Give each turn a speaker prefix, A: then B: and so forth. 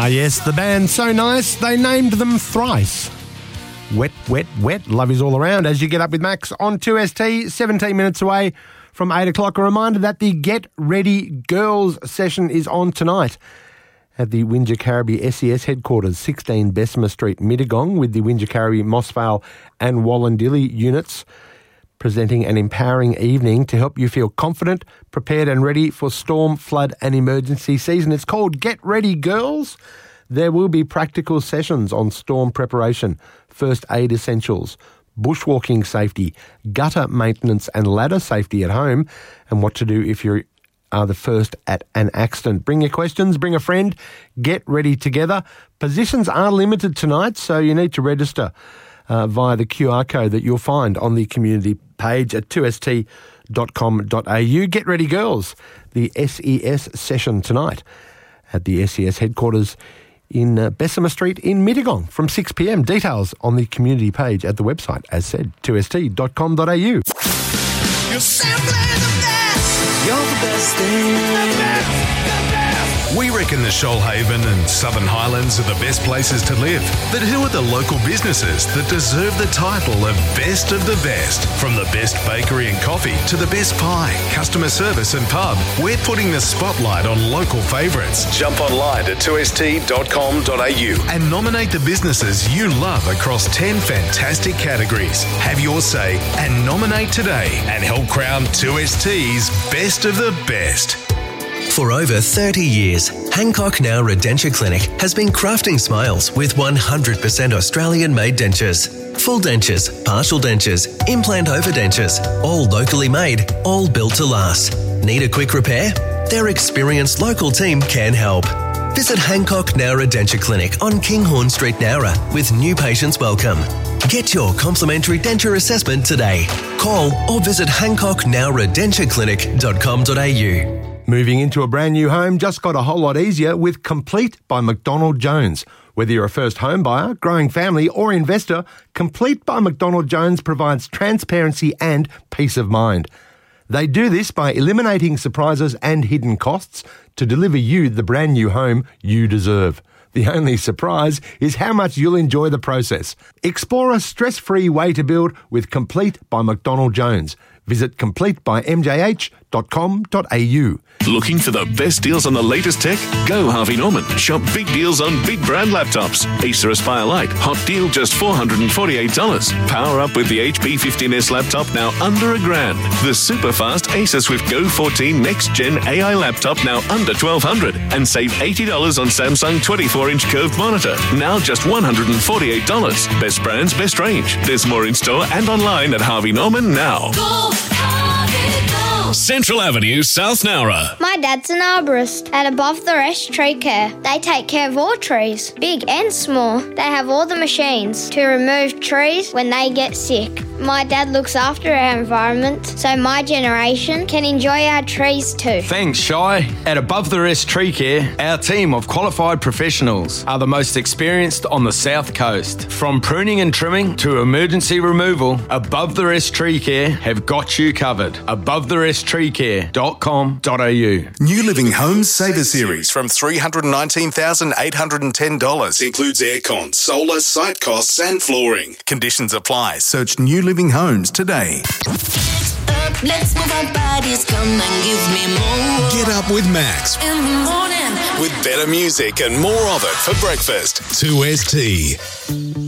A: Yes, the band So Nice, they named them thrice. Wet, wet, wet, love is all around as you get up with Max on 2ST, 17 minutes away from 8 o'clock. A reminder that the Get Ready Girls session is on tonight at the Wingecarribee SES headquarters, 16 Bessemer Street, Mittagong, with the Wingecarribee, Mossvale and Wallandilly units presenting an empowering evening to help you feel confident, prepared and ready for storm, flood and emergency season. It's called Get Ready Girls. There will be practical sessions on storm preparation, first aid essentials, bushwalking safety, gutter maintenance and ladder safety at home, and what to do if you are the first at an accident. Bring your questions, bring a friend, get ready together. Positions are limited tonight, so you need to register via the QR code that you'll find on the community page at 2st.com.au. Get Ready Girls, the SES session tonight at the SES headquarters in Bessemer Street in Mittagong from 6 p.m. Details on the community page at the website, as said, 2st.com.au.
B: You're simply the best. You're the best thing. The best.
C: We reckon the Shoalhaven and Southern Highlands are the best places to live. But who are the local businesses that deserve the title of Best of the Best? From the best bakery and coffee to the best pie, customer service and pub, we're putting the spotlight on local favourites. Jump online to 2st.com.au and nominate the businesses you love across 10 fantastic categories. Have your say and nominate today and help crown 2ST's Best of the Best.
D: For over 30 years, Hancock Now Denture Clinic has been crafting smiles with 100% Australian-made dentures. Full dentures, partial dentures, implant overdentures, all locally made, all built to last. Need a quick repair? Their experienced local team can help. Visit Hancock Nowra Denture Clinic on Kinghorn Street, Nowra, with new patients welcome. Get your complimentary denture assessment today. Call or visit hancocknowradentureclinic.com.au.
A: Moving into a brand new home just got a whole lot easier with Complete by McDonald Jones. Whether you're a first home buyer, growing family or investor, Complete by McDonald Jones provides transparency and peace of mind. They do this by eliminating surprises and hidden costs to deliver you the brand new home you deserve. The only surprise is how much you'll enjoy the process. Explore a stress-free way to build with Complete by McDonald Jones. Visit completebymjh.com.au.
E: Looking for the best deals on the latest tech? Go Harvey Norman. Shop big deals on big brand laptops. Acer Aspire Lite, hot deal just $448. Power up with the HP 15S laptop now under $1,000. The super fast Acer Swift Go 14 Next Gen AI laptop now under $1,200. And save $80 on Samsung 24-inch curved monitor. Now just $148. Best brands, best range. There's more in store and online at Harvey Norman now.
B: Go, Harvey, go.
E: Central Avenue, South Nowra.
F: My dad's an arborist at Above the Rest Tree Care. They take care of all trees, big and small. They have all the machines to remove trees when they get sick. My dad looks after our environment so my generation can enjoy our trees too.
G: Thanks, Shai. At Above the Rest Tree Care, our team of qualified professionals are the most experienced on the South Coast. From pruning and trimming to emergency removal, Above the Rest Tree Care have got you covered. AboveTheRestTreeCare.com.au.
C: New Living Homes Saver Series from $319,810. Includes aircon, solar, site costs and flooring. Conditions apply. Search New Living Homes today.
B: Let's move our bodies, come and give me more.
C: Get up with Max.
B: In the morning.
C: With better music and more of it for breakfast. 2ST.